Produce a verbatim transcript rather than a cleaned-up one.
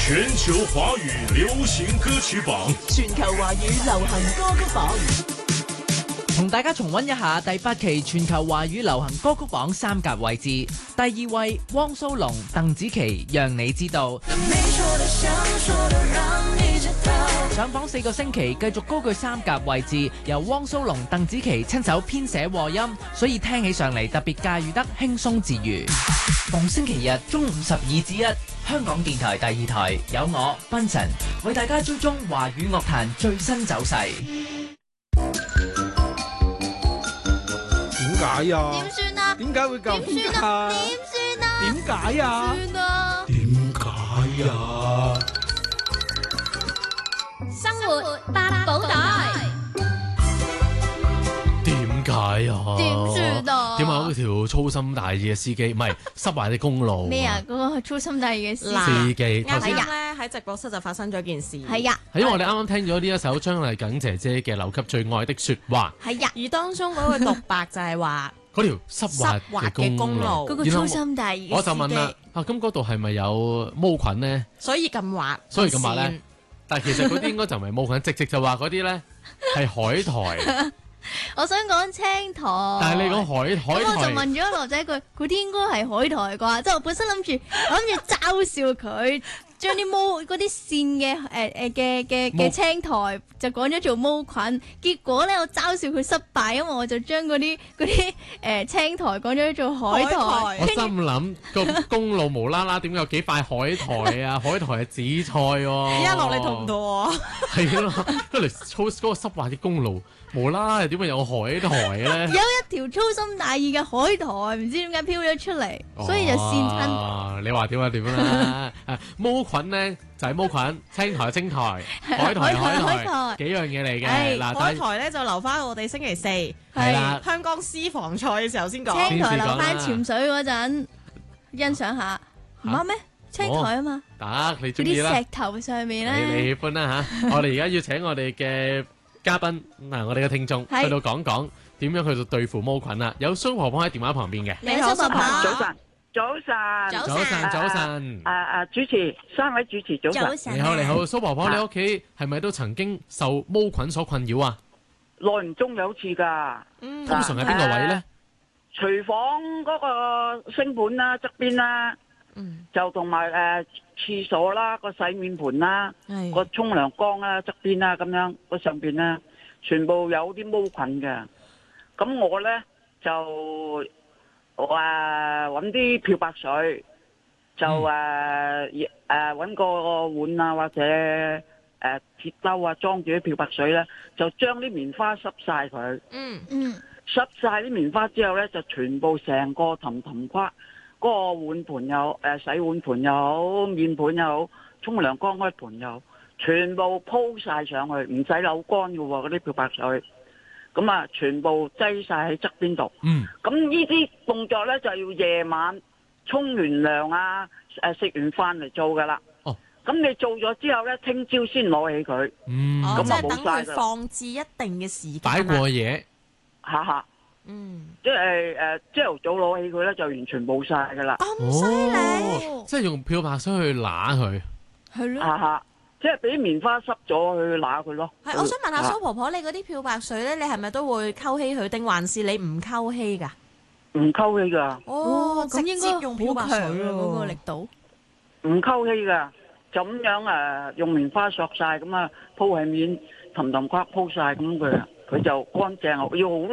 全球華語流行歌曲榜， 全球華語流行歌曲榜， 同大家重溫一下第八期全球華語流行歌曲榜三甲位置。第二位汪蘇泷、鄧紫棋，讓你知道。上榜四個星期，繼續高居三甲位置，由汪蘇泷、鄧紫棋親手編寫和音，所以聽起上嚟特別駕馭得輕鬆自如。逢星期日中午十二至一，香港電台第二台有我賓臣為大家追蹤華語樂壇最新走勢。 點解呀？ 點算啊？ 點解會咁㗎？ 點算啊？點算啊？ 點解呀？ 算啊？ 點解呀？ 生活百寶袋。 點解呀？ 點算啊？ 點解嗰條粗心大意嘅司機，唔係濕壞嘅公路？ 咩啊？嗰個粗心大意嘅司機。 司機啱頭先啱咧喺直播室就發生咗件事。 係呀， 係因為我哋啱啱聽咗呢一首張麗瑾姐姐嘅《留給最愛的説話》， 係呀， 而當中嗰個獨白就係話嗰條濕滑嘅公路， 嗰個粗心大意嘅司機。 我就問啦，啊咁嗰度係咪有毛菌呢？ 所以咁滑， 所以咁話咧，但係其實嗰啲應該就唔係毛菌，直直就話嗰啲咧係海苔。 我想講青苔， 但係你講海海咁我就苔， 問咗羅仔一句，嗰啲應該係海苔啩？即係我本身諗住我諗住嘲笑佢，將啲毛嗰啲線嘅誒誒嘅嘅嘅青苔就講咗做毛菌，結果咧我嘲笑佢失敗，因為我就將嗰啲嗰啲誒青苔講咗做海苔。 我心諗個公路無啦啦點解有幾塊海苔啊？海苔係紫菜喎， 一落你痛唔到我？ 係咯，嗰條粗嗰個濕滑嘅公路。無啦啦點會有海苔咧？ 有一條粗心大意嘅海苔，唔知點解飄咗出嚟，所以就跣親。 哦，你話點啊點啦？誒，毛菌咧就係毛菌，青苔青苔，海苔海苔，幾樣嘢嚟嘅。嗱， 海苔咧就留翻我哋星期四係香港私房菜嘅時候先講。 青苔留翻潛水嗰陣欣賞下，唔啱咩？青苔啊嘛， 得你嗰中意啦。 啲石頭上面咧， 你你喜歡啦嚇。我哋而家要請我哋嘅嘉賓嗱，我哋嘅聽眾去到講講點樣去到對付毛菌啦。有蘇婆婆喺電話旁邊嘅， 你好，蘇婆婆， 早晨，早晨， 早晨，早晨。 誒誒，主持三位主持早晨。 你好，你好，蘇婆婆，你屋企係咪都曾經受毛菌所困擾啊？ 耐唔中有次㗎。 通常喺邊個位咧？ 廚房嗰個星盤啦，側邊啦，就同埋誒廁所啦，個洗面盤啦，個沖涼缸啦，側邊啦，咁樣個上邊咧，全部有啲毛菌嘅。咁我咧就誒揾啲漂白水，就誒誒揾個碗啊或者誒鐵兜啊裝住啲漂白水咧，就將啲棉花濕晒佢。 嗯嗯， 濕晒啲棉花之後咧，就全部成個氹氹跨。嗰個碗盤又誒洗碗盤又好，面盤又好，沖涼缸開盤又好，全部鋪晒上去，唔使扭乾嘅喎，嗰啲漂白水。咁啊，全部擠晒喺側邊度。 嗯。 咁呢啲動作咧就要夜晚沖完涼啊，誒食完飯嚟做噶啦。 哦。 咁你做咗之後咧，聽朝先攞起佢。 嗯。 哦， 咁啊即係等冇晒㗎啦。 佢放置一定嘅時間。 擺過夜。 哈哈。 嗯。 即係誒朝頭早攞起佢咧，就完全冇晒噶啦。 咁犀利！ 哦，即係用漂白水去揦佢。 係咯。 哈哈。即係俾棉花濕咗去揦佢咯。 係，我想問下蘇婆婆，你嗰啲漂白水咧，你係咪都會溝稀佢，定還是你唔溝稀㗎？ 唔溝稀㗎。 哦，咁應該直接用漂白水好強啊，嗰個力度。 唔溝稀㗎，就咁樣誒用棉花索晒咁啊，鋪喺面氹氹框鋪晒咁佢，佢就乾淨，要好耐。